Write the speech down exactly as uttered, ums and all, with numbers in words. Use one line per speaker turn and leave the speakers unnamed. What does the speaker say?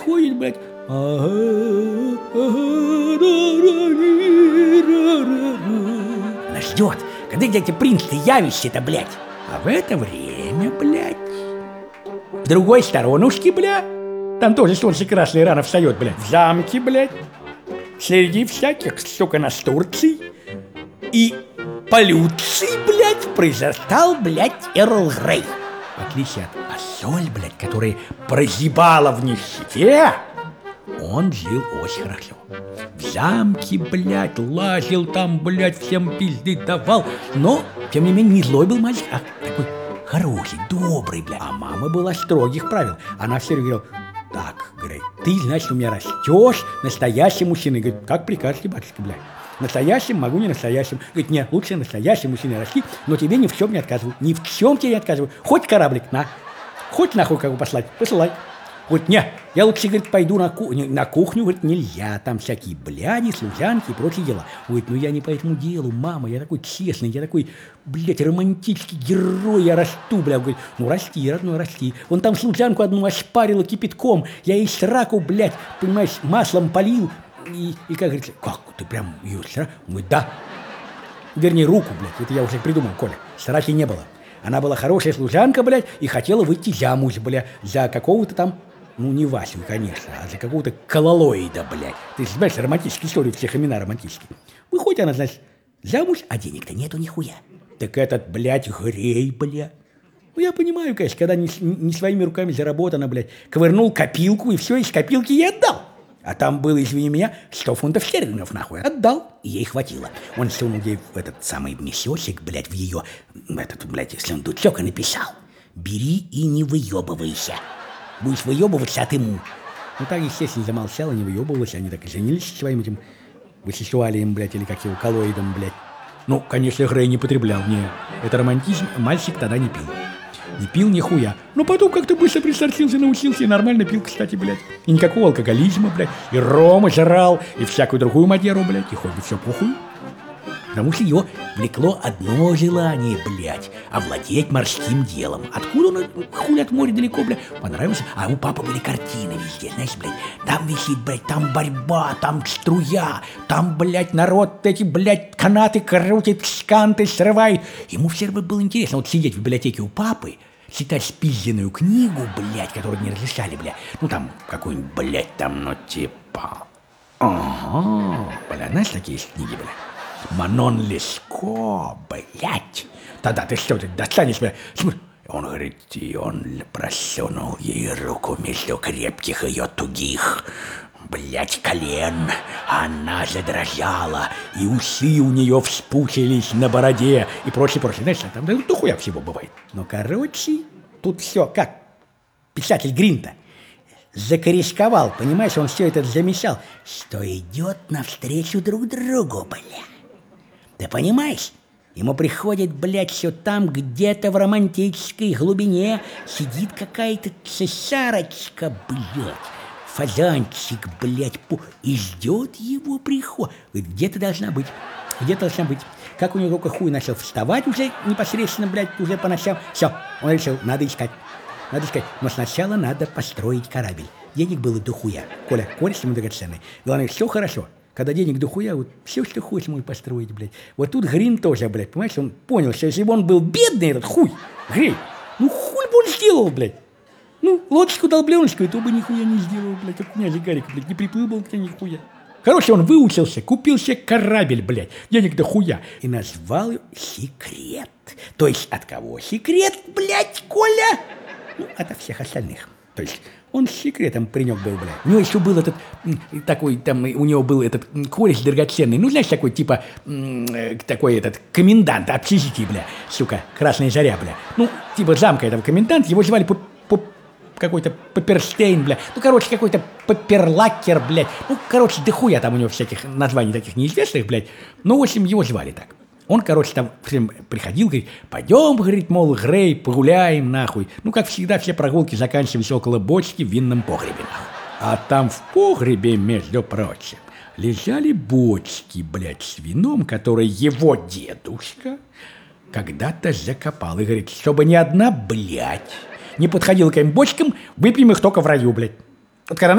приходит, блядь. Она ждет, когда дядя принц ты явишься-то, блядь. А в это время, блядь, в другой сторонушке, блядь, там тоже солнце красное рано встает, блядь, в замке, блядь, среди всяких, сука, настурций и полюций, блядь, произрастал, блядь, Эрл Грей. В отличие от посоль, блядь, которая прозябала в нищете, он жил очень хорошо. В замке, блядь, лазил там, блядь, всем пизды давал. Но, тем не менее, не злой был мальчик, а такой хороший, добрый, блядь. А мама была строгих правил. Она все время говорила: так, говорит, ты, значит, у меня растешь настоящим мужчиной. Говорит, как прикажете, батюшка, блядь. Настоящим могу, не настоящим. Говорит, нет, лучше настоящим мужчиной расти, но тебе ни в чем не отказываю. Ни в чем тебе не отказываю. Хоть кораблик, на. Хоть нахуй кого послать, посылай. Говорит, не, я лучше, говорит, пойду на кухню. На кухню, говорит, нельзя, там всякие бляди, служанки и прочие дела. Говорит, ну я не по этому делу, мама, я такой честный, я такой, блядь, романтический герой, я расту, бля. Говорит, ну расти, родной, расти. Он там служанку одну ошпарила кипятком, я ей сраку, блядь, понимаешь, маслом полил. И, и как говорится, как, ты прям ее сраку? Он говорит, да. Вернее, руку, блядь, это я уже придумал, Коля, сраки не было. Она была хорошая служанка, блядь, и хотела выйти замуж, блядь, за какого-то там, ну, не Васю, конечно, а за какого-то кололоида, блядь. Ты же знаешь, романтические истории, всех имена романтические. Выходит она, значит, замуж, а денег-то нету нихуя. Так этот, блядь, Грей, блядь. Ну, я понимаю, конечно, когда не, не своими руками заработано, блядь, ковырнул копилку, и все, из копилки я отдал. А там было, извини меня, сто фунтов стерлингов, нахуй. Отдал, и ей хватило. Он сунул ей в этот самый месёсик, блядь, в ее, этот, блядь, сундучок и написал: бери и не выебывайся. Будешь выебываться, отыму. Ну, так, естественно, замолчала, не выебывалась. Они так и женились своим этим высесуалием, блядь, или как его, коллоидом, блядь. Ну, конечно, Грей не потреблял, не. Это романтизм, мальчик тогда не пил. Не пил нихуя. Но потом как-то быстро присортился, научился и нормально пил, кстати, блядь. И никакого алкоголизма, блядь. И рома жрал, и всякую другую мадеру, блядь. И хоть бы все похуй. Потому что его влекло одно желание, блядь, овладеть морским делом. Откуда он, хуй от моря далеко, блядь, понравился. А у папы были картины везде, знаешь, блядь. Там висит, блядь, там борьба, там струя, там, блядь, народ эти, блядь, канаты крутит, сканты срывает. Ему все равно было интересно вот сидеть в библиотеке у папы, читать спизженную книгу, блядь, которую не разрешали, блядь. Ну, там, какую-нибудь, блядь, там, ну, типа... Ага, блядь, знаешь, такие книги, блядь? Манон Леско, блядь. Тогда ты что, ты достанешь, блядь? Он говорит, и он просунул ей руку между крепких ее тугих, блядь, колен. Она задрожала, и усы у нее вспучились на бороде, и прочее, прочее. Знаешь, там да, дохуя всего бывает. Но, короче, тут все как писатель Гринта закорешковал, понимаешь, он все это замешал, что идет навстречу друг другу, блядь. Ты понимаешь? Ему приходит, блядь, все там, где-то в романтической глубине сидит какая-то цесарочка, блядь, фазанчик, блядь, и ждет его приход. Где-то должна быть, где-то должна быть. Как у него только хуй начал вставать уже непосредственно, блядь, уже по ночам. Все, он решил, надо искать, надо искать. Но сначала надо построить корабль. Денег было дохуя. Коля, Коля, ему драгоценный. Главное, все хорошо. Когда денег дохуя, вот все, что хочешь, можно построить, блядь. Вот тут Грин тоже, блядь, понимаешь, он понял, что если бы он был бедный, этот хуй, Грей, ну хуй бы он сделал, блядь. Ну, лодочку долбленочку, то бы нихуя не сделал, блядь, как князь Гарик, блядь, не приплыл бы к тебе нихуя. Короче, он выучился, купил себе корабль, блядь, денег дохуя, и назвал его «Секрет». То есть от кого секрет, блядь, Коля? Ну, от всех остальных. То есть он с секретом паренек был, блядь. У него еще был этот, такой, там, у него был этот кореш драгоценный, ну, знаешь, такой, типа, такой этот, комендант общежития, бля, сука, Красная Заря, бля. Ну, типа замка этого коменданта, его звали по, по, какой-то Паперштейн, бля. Ну, короче, какой-то Паперлакер, блядь. Ну, короче, дохуя там у него всяких названий таких неизвестных, блядь. Ну, в общем, его звали так. Он, короче, там всем приходил, говорит, пойдем, говорит, мол, Грей, погуляем, нахуй. Ну, как всегда, все прогулки заканчивались около бочки в винном погребе, нахуй. А там в погребе, между прочим, лежали бочки, блядь, с вином, которые его дедушка когда-то закопал. И говорит, чтобы ни одна, блядь, не подходила к этим бочкам, выпьем их только в раю, блядь. Вот когда